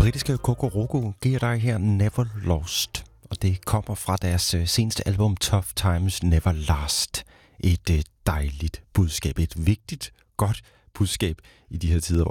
Britiske Kokoroko giver dig her Never Lost, og det kommer fra deres seneste album Tough Times Never Last. Et dejligt budskab, et vigtigt, godt budskab i de her tider,